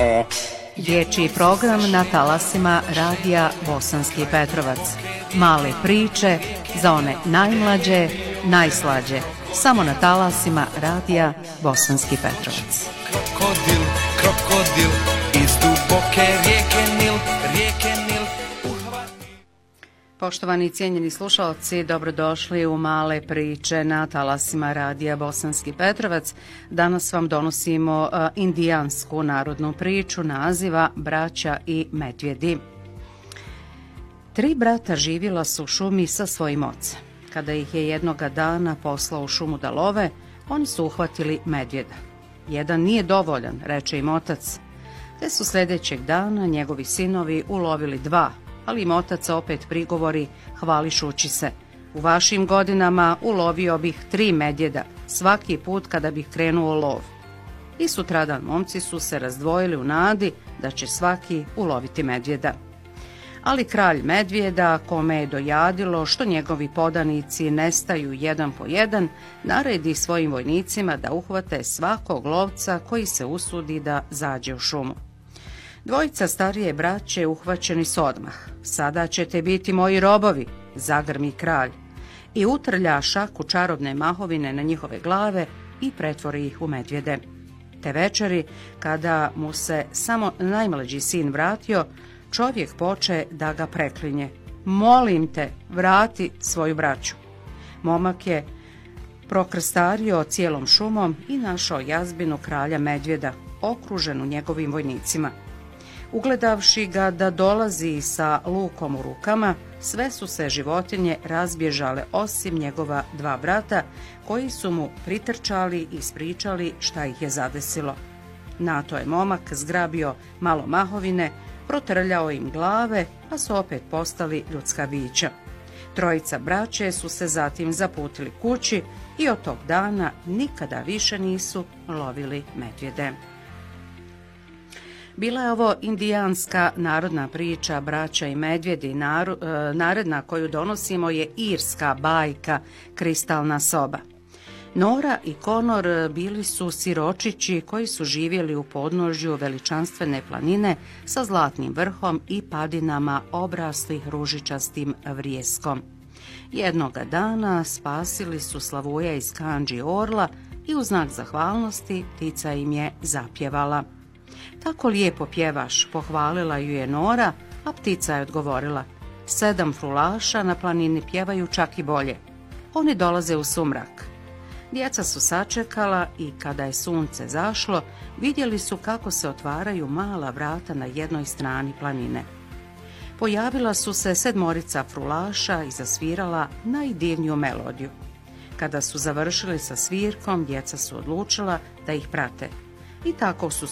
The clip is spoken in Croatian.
Dječji program na talasima radija Bosanski Petrovac. Male priče za one najmlađe, najslađe. Samo na talasima radija Bosanski Petrovac. Krokodil, krokodil, iz duboke rijeke Nil, rijeke Nil. Poštovani i cijenjeni slušalci, dobrodošli u Male priče na talasima radija Bosanski Petrovac. Danas vam donosimo indijansku narodnu priču naziva Braća i medvjedi. 3 brata živjela su u šumi sa svojim ocem. Kada ih je jednoga dana poslao u šumu da love, oni su uhvatili medvjeda. Jedan nije dovoljan, reče im otac. Te su sljedećeg dana njegovi sinovi ulovili 2, ali im otac opet prigovori hvališući se. U vašim godinama ulovio bih 3 medvjeda, svaki put kada bih krenuo u lov. I sutradan momci su se razdvojili u nadi da će svaki uloviti medvjeda. Ali kralj medvjeda, kome je dojadilo što njegovi podanici nestaju jedan po jedan, naredi svojim vojnicima da uhvate svakog lovca koji se usudi da zađe u šumu. 2 starije braće uhvaćeni su odmah. Sada ćete biti moji robovi, zagrmi kralj, i utrlja šaku čarobne mahovine na njihove glave i pretvori ih u medvjede. Te večeri, kada mu se samo najmlađi sin vratio, čovjek poče da ga preklinje. Molim te, vrati svoju braću. Momak je prokrstario cijelom šumom i našao jazbinu kralja medvjeda, okruženu njegovim vojnicima. Ugledavši ga da dolazi sa lukom u rukama, sve su se životinje razbježale osim njegova 2 brata, koji su mu pritrčali i ispričali šta ih je zadesilo. Na to je momak zgrabio malo mahovine, protrljao im glave, pa su opet postali ljudska bića. 3 braće su se zatim zaputili kući i od tog dana nikada više nisu lovili medvjede. Bila je ovo indijanska narodna priča Braća i medvjedi. Naredna koju donosimo je irska bajka Kristalna soba. Nora i Konor bili su siročići koji su živjeli u podnožju veličanstvene planine sa zlatnim vrhom i padinama obraslih ružičastim vrijeskom. Jednoga dana spasili su Slavuja iz kandži orla i u znak zahvalnosti ptica im je zapjevala. Tako lijepo pjevaš, pohvalila ju je Nora, a ptica je odgovorila. 7 frulaša na planini pjevaju čak i bolje. Oni dolaze u sumrak. Djeca su sačekala i kada je sunce zašlo, vidjeli su kako se otvaraju mala vrata na jednoj strani planine. Pojavila su se 7 frulaša i zasvirala najdivniju melodiju. Kada su završili sa svirkom, djeca su odlučila da ih prate. I tako su